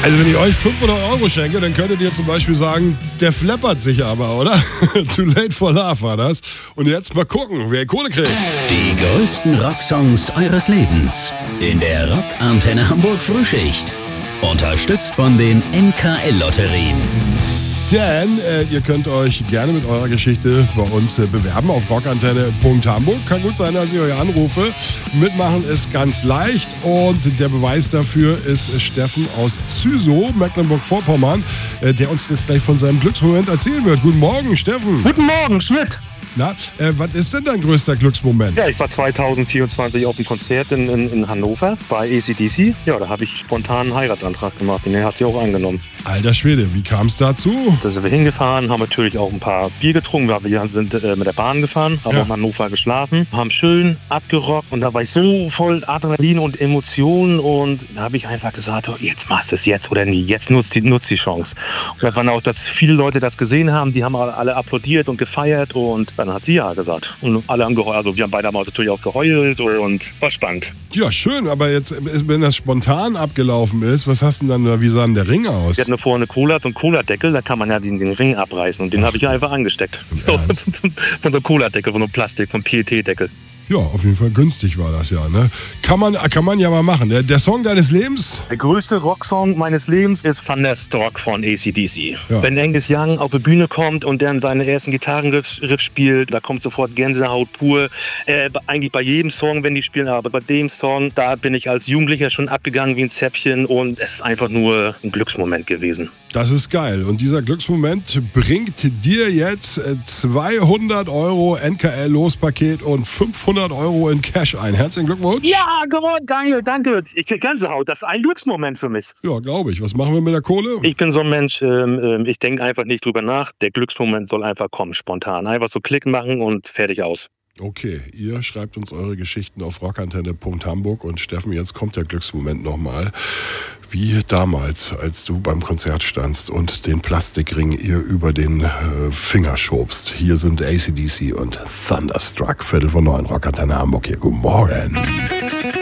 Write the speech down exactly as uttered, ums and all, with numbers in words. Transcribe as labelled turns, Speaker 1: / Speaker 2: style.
Speaker 1: Also wenn ich euch fünfhundert Euro schenke, dann könntet ihr zum Beispiel sagen, der flappert sich aber, oder? Too late for love war das. Und jetzt mal gucken, wer Kohle kriegt.
Speaker 2: Die größten Rocksongs eures Lebens in der Rock-Antenne Hamburg Frühschicht. Unterstützt von den N K L-Lotterien.
Speaker 1: Denn äh, ihr könnt euch gerne mit eurer Geschichte bei uns äh, bewerben auf rockantenne punkt hamburg. Kann gut sein, dass ich euch anrufe. Mitmachen ist ganz leicht und der Beweis dafür ist Steffen aus Züsow, Mecklenburg-Vorpommern, äh, der uns jetzt gleich von seinem Glücksmoment erzählen wird. Guten Morgen, Steffen.
Speaker 3: Guten Morgen, Schmidt.
Speaker 1: Na, äh, was ist denn dein größter Glücksmoment?
Speaker 3: Ja, ich war zwanzig vierundzwanzig auf dem Konzert in, in, in Hannover bei A C D C. Ja, da habe ich spontan einen Heiratsantrag gemacht. Den hat sie auch angenommen.
Speaker 1: Alter Schwede, wie kam es dazu?
Speaker 3: Da sind wir hingefahren, haben natürlich auch ein paar Bier getrunken. Wir sind äh, mit der Bahn gefahren, haben
Speaker 1: Ja.
Speaker 3: auch in Hannover geschlafen, haben schön abgerockt. Und da war ich so voll Adrenalin und Emotionen. Und da habe ich einfach gesagt, oh, jetzt machst du es, jetzt oder nie. Jetzt nutzt die, nutzt die Chance. Und da waren auch, dass viele Leute das gesehen haben. Die haben alle applaudiert und gefeiert. Und dann hat sie ja gesagt. Und alle haben geheult. Also wir haben beide haben natürlich auch geheult und war spannend.
Speaker 1: Ja, schön, aber jetzt, wenn das spontan abgelaufen ist, was hast du denn dann, wie sah denn der Ring aus?
Speaker 3: Wir hatten vorne eine Cola, so einen Cola-Deckel, da kann man ja den, den Ring abreißen. Und den habe ich einfach angesteckt. So,
Speaker 1: Ernst?
Speaker 3: von so einem Cola-Deckel, von so einem Plastik, vom P E T-Deckel.
Speaker 1: Ja, auf jeden Fall günstig war das ja, ne? Kann man, kann man ja mal machen. Der, der Song deines Lebens?
Speaker 3: Der größte Rocksong meines Lebens ist Thunderstruck von A C D C.
Speaker 1: Ja.
Speaker 3: Wenn Angus Young auf die Bühne kommt und dann seine ersten Gitarrenriff Riff spielt, da kommt sofort Gänsehaut pur. Äh, eigentlich bei jedem Song, wenn die spielen, aber bei dem Song, da bin ich als Jugendlicher schon abgegangen wie ein Zäpfchen und es ist einfach nur ein Glücksmoment gewesen.
Speaker 1: Das ist geil. Und dieser Glücksmoment bringt dir jetzt zweihundert Euro N K L-Lospaket und fünfhundert Euro in Cash ein. Herzlichen Glückwunsch.
Speaker 3: Ja, gewonnen, geil, danke. Ich krieg Gänsehaut, das ist ein Glücksmoment für mich.
Speaker 1: Ja, glaube ich. Was machen wir mit der Kohle?
Speaker 3: Ich bin so ein Mensch, ähm, ähm, ich denke einfach nicht drüber nach. Der Glücksmoment soll einfach kommen, spontan. Einfach so Klick machen und fertig aus.
Speaker 1: Okay, ihr schreibt uns eure Geschichten auf rockantenne punkt hamburg und Steffen, jetzt kommt der Glücksmoment nochmal. Wie damals, als du beim Konzert standst und den Plastikring ihr über den äh, Finger schobst. Hier sind A C D C und Thunderstruck, Viertel von neun, Rockantenne Hamburg hier. Guten Morgen.